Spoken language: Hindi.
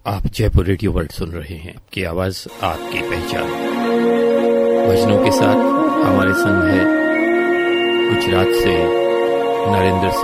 आप जयपुर रेडियो वर्ल्ड सुन रहे हैं। आपकी आवाज आपकी पहचान। भजनों के साथ हमारे संग है गुजरात से नरेंद्र